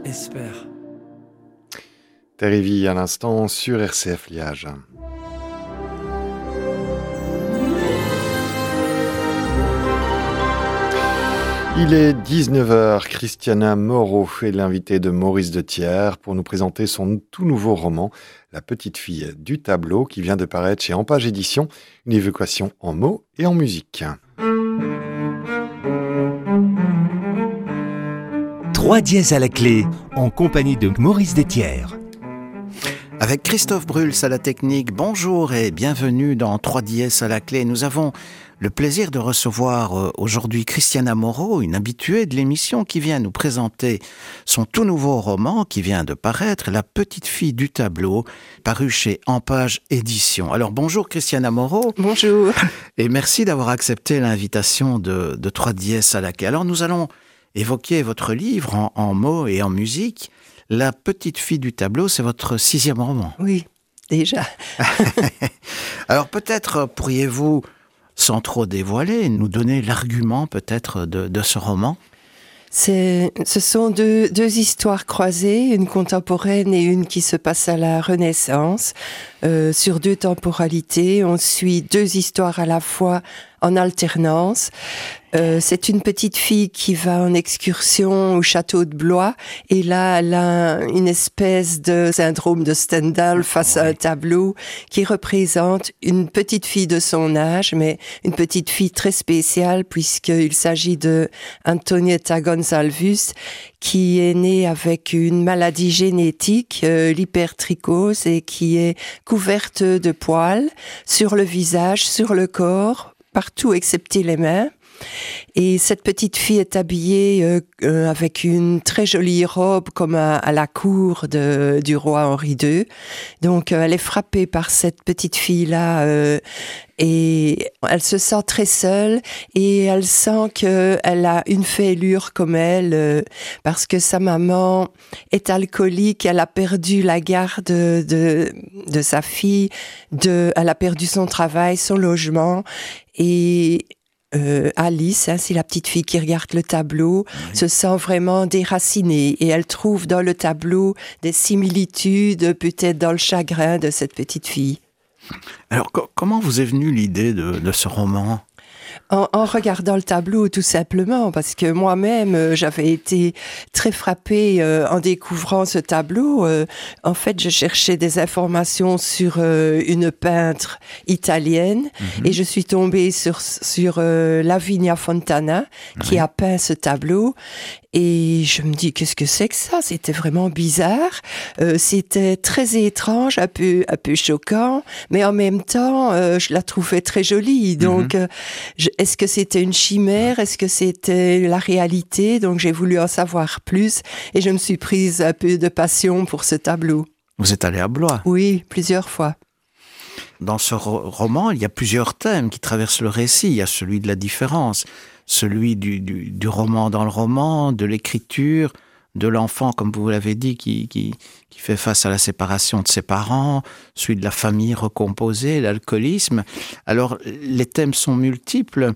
espère. Terrivi à l'instant sur RCF Liège. Il est 19h, Christiana Moreau est l'invitée de Maurice de Thiers pour nous présenter son tout nouveau roman, La petite fille du tableau, qui vient de paraître chez Ampage Éditions, une évocation en mots et en musique. 3 dièses à la clé, en compagnie de Maurice de Thiers. Avec Christophe Bruls à la technique, bonjour et bienvenue dans 3 dièses à la clé. Nous avons le plaisir de recevoir aujourd'hui Christiana Moreau, une habituée de l'émission qui vient nous présenter son tout nouveau roman qui vient de paraître, La petite fille du tableau, paru chez Ampage Éditions. Alors bonjour Christiana Moreau. Bonjour. Et merci d'avoir accepté l'invitation de 3 dièses à la clé. Alors nous allons évoquer votre livre en mots et en musique. La petite fille du tableau, c'est votre 6e roman. Oui, déjà. Alors peut-être pourriez-vous, sans trop dévoiler, nous donner l'argument peut-être de ce roman ? Ce sont deux histoires croisées, une contemporaine et une qui se passe à la Renaissance. Sur 2 temporalités, on suit 2 histoires à la fois en alternance. C'est une petite fille qui va en excursion au château de Blois et là elle a une espèce de syndrome de Stendhal face à un tableau qui représente une petite fille de son âge, mais une petite fille très spéciale puisqu'il s'agit de Antonietta Gonçalves qui est née avec une maladie génétique, l'hypertrichose, et qui est couverte de poils sur le visage, sur le corps, partout excepté les mains. Et cette petite fille est habillée avec une très jolie robe comme à la cour du roi Henri II. Donc elle est frappée par cette petite fille-là et elle se sent très seule et elle sent qu'elle a une fêlure comme elle parce que sa maman est alcoolique, elle a perdu la garde de sa fille, elle a perdu son travail, son logement et Alice, c'est la petite fille qui regarde le tableau, se sent vraiment déracinée et elle trouve dans le tableau des similitudes peut-être dans le chagrin de cette petite fille. Alors comment vous est venue l'idée de ce roman ? En regardant le tableau, tout simplement, parce que moi-même, j'avais été très frappée en découvrant ce tableau. En fait, je cherchais des informations sur une peintre italienne et je suis tombée sur Lavinia Fontana qui a peint ce tableau. Et je me dis, qu'est-ce que c'est que ça ? C'était vraiment bizarre. C'était très étrange, un peu choquant, mais en même temps, je la trouvais très jolie. Donc, est-ce que c'était une chimère ? Est-ce que c'était la réalité ? Donc, j'ai voulu en savoir plus et je me suis prise un peu de passion pour ce tableau. Vous êtes allée à Blois ? Oui, plusieurs fois. Dans ce roman, il y a plusieurs thèmes qui traversent le récit. Il y a celui de la différence, celui du roman dans le roman, de l'écriture, de l'enfant, comme vous l'avez dit, qui fait face à la séparation de ses parents, celui de la famille recomposée, l'alcoolisme. Alors, les thèmes sont multiples.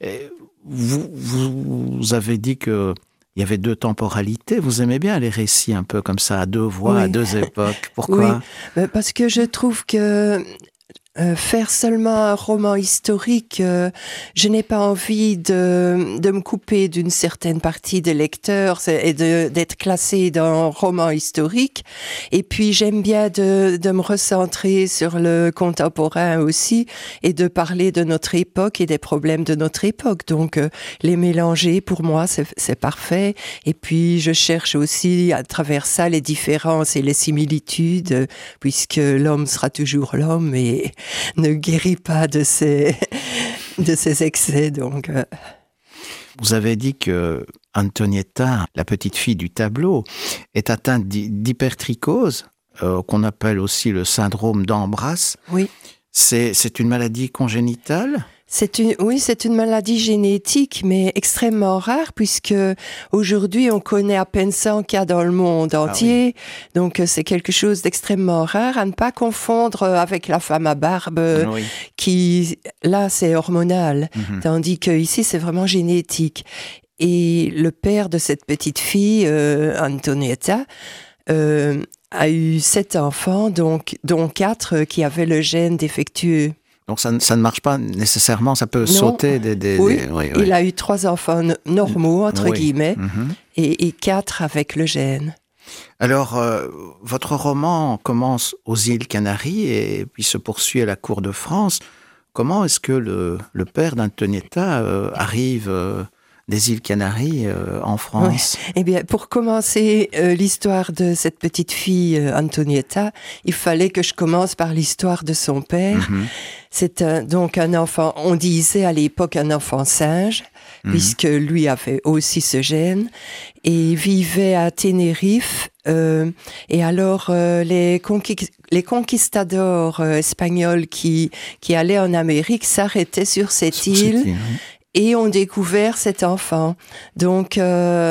Vous avez dit que il y avait 2 temporalités. Vous aimez bien les récits un peu comme ça, à 2 voix, à 2 époques. Pourquoi ? Oui, parce que je trouve que faire seulement un roman historique, je n'ai pas envie de me couper d'une certaine partie des lecteurs et d'être classée dans un roman historique. Et puis j'aime bien de me recentrer sur le contemporain aussi et de parler de notre époque et des problèmes de notre époque. Donc les mélanger, pour moi, c'est parfait. Et puis je cherche aussi à travers ça les différences et les similitudes, puisque l'homme sera toujours l'homme et ne guérit pas de ses excès. Donc. Vous avez dit que Antonietta, la petite fille du tableau, est atteinte d'hypertrichose, qu'on appelle aussi le syndrome d'Ambras. Oui. C'est une maladie congénitale ? C'est une maladie génétique, mais extrêmement rare, puisque aujourd'hui, on connaît à peine 100 cas dans le monde entier. Ah oui. Donc, c'est quelque chose d'extrêmement rare, à ne pas confondre avec la femme à barbe, qui, là, c'est hormonal. Tandis que ici, c'est vraiment génétique. Et le père de cette petite fille, Antonietta, a eu 7 enfants, dont 4 qui avaient le gène défectueux. Donc ça ne marche pas nécessairement, ça peut sauter Oui, il a eu 3 enfants normaux, entre guillemets, Mm-hmm. et 4 avec le gène. Alors, votre roman commence aux îles Canaries et puis se poursuit à la cour de France. Comment est-ce que le père d'Antonietta arrive des îles Canaries en France? Oui. Eh bien, pour commencer l'histoire de cette petite fille Antonietta, il fallait que je commence par l'histoire de son père. Mm-hmm. C'est donc un enfant, on disait à l'époque un enfant singe, puisque lui avait aussi ce gène, et vivait à Tenerife. Et alors, les conquistadors espagnols qui allaient en Amérique s'arrêtaient sur cette île et ont découvert cet enfant. Donc,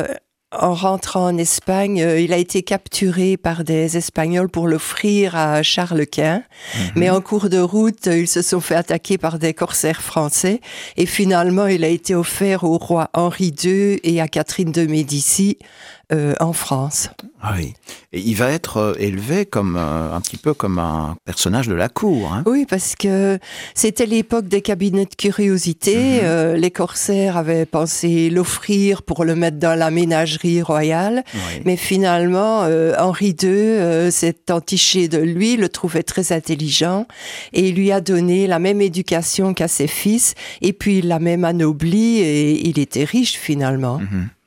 en rentrant en Espagne, il a été capturé par des Espagnols pour l'offrir à Charles Quint. Mais en cours de route, ils se sont fait attaquer par des corsaires français. Et finalement, il a été offert au roi Henri II et à Catherine de Médicis en France. Oui. Et il va être élevé comme un petit peu comme un personnage de la cour. Hein. Oui, parce que c'était l'époque des cabinets de curiosité. Les corsaires avaient pensé l'offrir pour le mettre dans la ménagerie royale. Oui. Mais finalement, Henri II s'est entiché de lui, le trouvait très intelligent et il lui a donné la même éducation qu'à ses fils. Et puis, il l'a même anobli et il était riche finalement.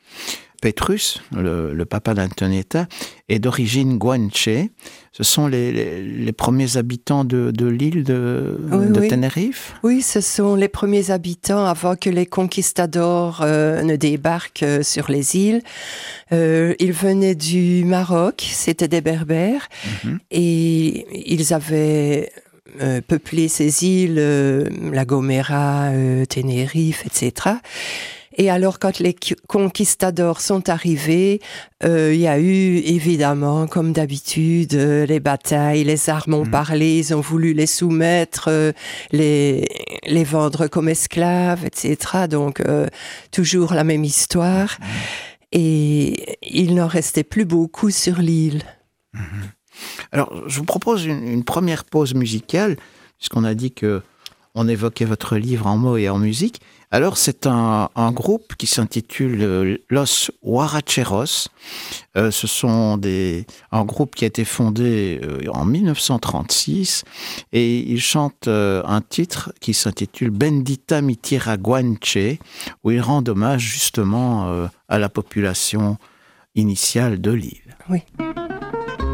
Pétrus, le papa d'Antonietta, est d'origine guanché. Ce sont les premiers habitants de l'île de Tenerife? Oui, ce sont les premiers habitants avant que les conquistadors ne débarquent sur les îles. Ils venaient du Maroc, c'était des Berbères, et ils avaient peuplé ces îles, La Gomera, Tenerife, etc. Et alors, quand les conquistadors sont arrivés, il y a eu, évidemment, comme d'habitude, les batailles, les armes ont parlé, ils ont voulu les soumettre, les vendre comme esclaves, etc. Donc, toujours la même histoire. Et il n'en restait plus beaucoup sur l'île. Alors, je vous propose une première pause musicale, puisqu'on a dit que on évoquait votre livre en mots et en musique. Alors, c'est un groupe qui s'intitule Los Huaracheros. Ce sont un groupe qui a été fondé en 1936 et ils chantent un titre qui s'intitule Bendita mi tierra guanche, où ils rendent hommage justement à la population initiale de l'île. Oui.